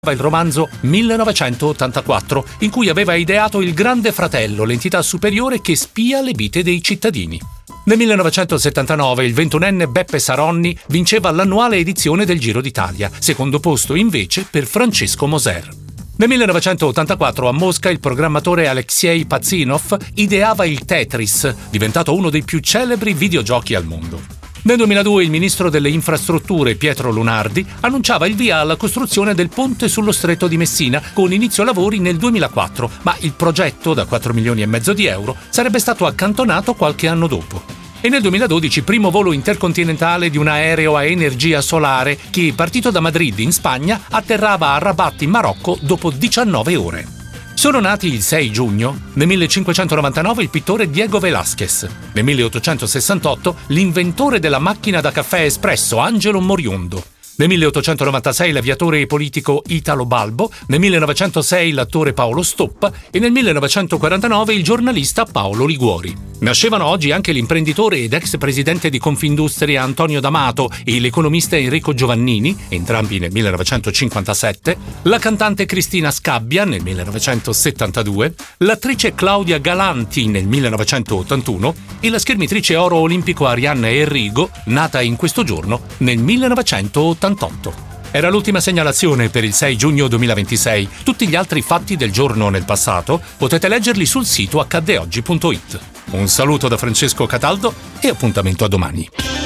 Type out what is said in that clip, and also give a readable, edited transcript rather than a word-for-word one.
il romanzo 1984, in cui aveva ideato il Grande Fratello, l'entità superiore che spia le vite dei cittadini. Nel 1979 il 21enne Beppe Saronni vinceva l'annuale edizione del Giro d'Italia, secondo posto invece per Francesco Moser. Nel 1984 a Mosca il programmatore Alexei Pazzinov ideava il Tetris, diventato uno dei più celebri videogiochi al mondo. Nel 2002 il ministro delle infrastrutture Pietro Lunardi annunciava il via alla costruzione del ponte sullo stretto di Messina con inizio lavori nel 2004, ma il progetto da 4 milioni e mezzo di euro sarebbe stato accantonato qualche anno dopo. E nel 2012 primo volo intercontinentale di un aereo a energia solare che, partito da Madrid in Spagna, atterrava a Rabat in Marocco dopo 19 ore. Sono nati il 6 giugno, nel 1599 il pittore Diego Velázquez, nel 1868 l'inventore della macchina da caffè espresso Angelo Moriondo, nel 1896 l'aviatore e politico Italo Balbo, nel 1906 l'attore Paolo Stoppa e nel 1949 il giornalista Paolo Liguori. Nascevano oggi anche l'imprenditore ed ex presidente di Confindustria Antonio D'Amato e l'economista Enrico Giovannini, entrambi nel 1957, la cantante Cristina Scabbia nel 1972, l'attrice Claudia Galanti nel 1981 e la schermitrice oro olimpico Arianna Enrigo, nata in questo giorno nel 1988. Era l'ultima segnalazione per il 6 giugno 2026. Tutti gli altri fatti del giorno nel passato potete leggerli sul sito accadeoggi.it. Un saluto da Francesco Cataldo e appuntamento a domani.